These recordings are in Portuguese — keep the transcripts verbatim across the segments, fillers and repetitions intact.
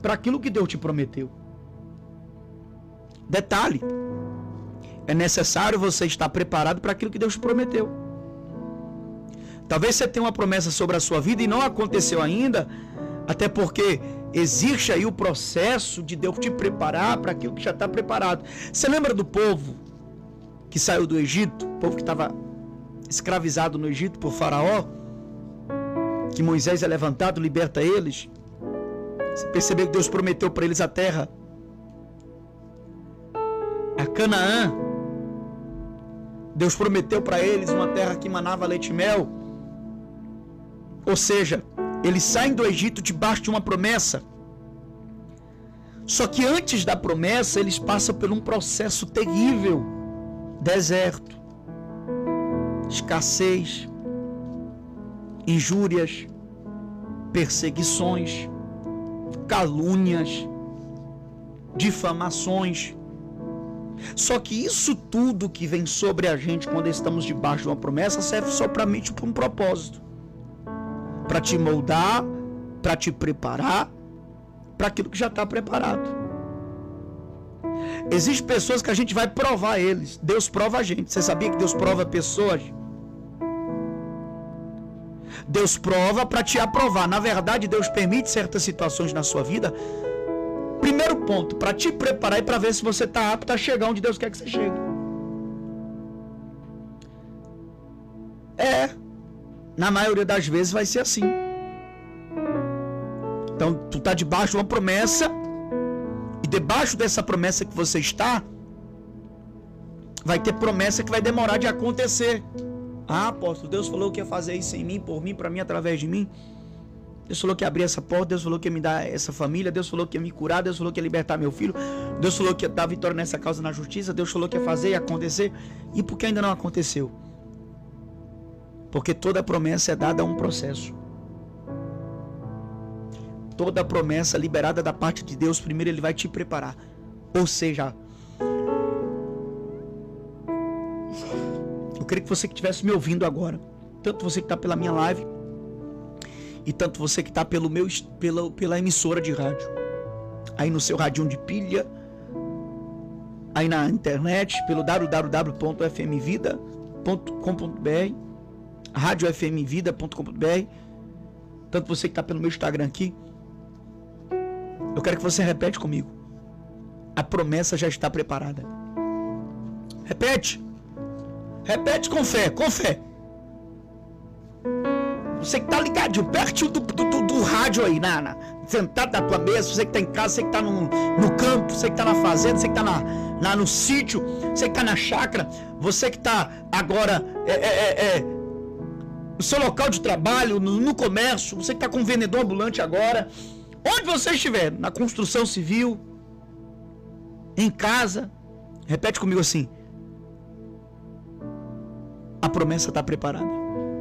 para aquilo que Deus te prometeu. Detalhe, é necessário você estar preparado para aquilo que Deus te prometeu. Talvez você tenha uma promessa sobre a sua vida e não aconteceu ainda, até porque existe aí o processo de Deus te preparar para aquilo que já está preparado. Você lembra do povo que saiu do Egito, o povo que estava escravizado no Egito por Faraó, que Moisés é levantado, liberta eles? Você percebeu que Deus prometeu para eles a terra, a Canaã. Deus prometeu para eles uma terra que manava leite e mel. Ou seja, eles saem do Egito debaixo de uma promessa. Só que antes da promessa, eles passam por um processo terrível. Deserto, escassez, injúrias, perseguições, calúnias, difamações. Só que isso tudo que vem sobre a gente quando estamos debaixo de uma promessa serve só para mim para um propósito, para te moldar, para te preparar para aquilo que já está preparado. Existem pessoas que a gente vai provar eles. Deus prova a gente. Você sabia que Deus prova pessoas? Deus prova para te aprovar. Na verdade, Deus permite certas situações na sua vida. Primeiro ponto, para te preparar e para ver se você está apto a chegar onde Deus quer que você chegue. É, na maioria das vezes vai ser assim. Então, tu está debaixo de uma promessa, e debaixo dessa promessa que você está, vai ter promessa que vai demorar de acontecer. Ah, apóstolo, Deus falou que ia fazer isso em mim, por mim, para mim, através de mim. Deus falou que ia abrir essa porta, Deus falou que ia me dar essa família, Deus falou que ia me curar, Deus falou que ia libertar meu filho, Deus falou que ia dar vitória nessa causa na justiça, Deus falou que ia fazer e acontecer. E por que ainda não aconteceu? Porque toda promessa é dada a um processo. Toda promessa liberada da parte de Deus, primeiro Ele vai te preparar. Ou seja, eu queria que você que estivesse me ouvindo agora, tanto você que está pela minha live, e tanto você que está pelo meu, pela, pela emissora de rádio, aí no seu radinho de pilha, aí na internet, pelo w w w ponto f m vida ponto com ponto b r, rádio f m vida ponto com ponto b r, tanto você que está pelo meu Instagram aqui, eu quero que você repete comigo. A promessa já está preparada. Repete. Repete com fé, com fé. Você que está ligadinho, pertinho do, do, do, do rádio aí, na, na, sentado na tua mesa, você que está em casa, você que está no, no campo, você que está na fazenda, você que está na, na, no sítio, você que está na chácara, você que está agora é, é, é, no seu local de trabalho, no, no comércio, você que está com um vendedor ambulante agora, onde você estiver, na construção civil, em casa, repete comigo assim: a promessa está preparada.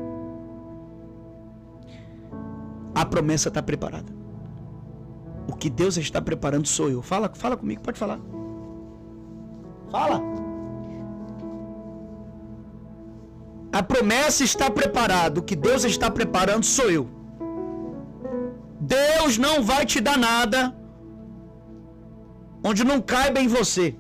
A promessa está preparada. O que Deus está preparando sou eu. Fala, fala comigo, pode falar. Fala. A promessa está preparada. O que Deus está preparando sou eu. Deus não vai te dar nada onde não caiba em você,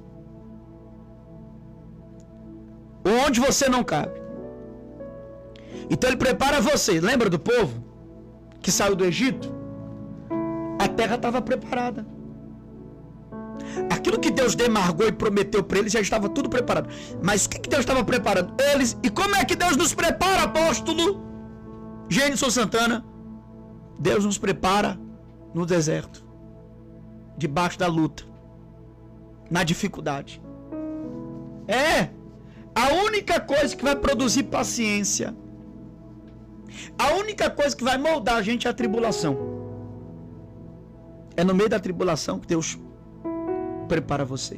onde você não cabe. Então Ele prepara você. Lembra do povo que saiu do Egito? A terra estava preparada. Aquilo que Deus demarcou e prometeu para eles já estava tudo preparado. Mas o que Deus estava preparando? Eles. E como é que Deus nos prepara, apóstolo Gênison Santana? Deus nos prepara no deserto, debaixo da luta, na dificuldade. É a única coisa que vai produzir paciência, a única coisa que vai moldar a gente é a tribulação. É no meio da tribulação que Deus prepara você.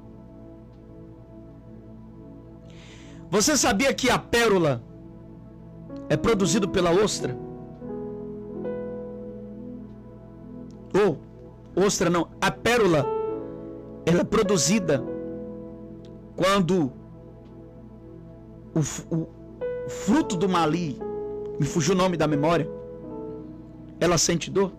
Você sabia que a pérola é produzida pela ostra? Ou, ostra não, a pérola, ela é produzida quando o, o, o fruto do mali, me fugiu o nome da memória, ela sente dor.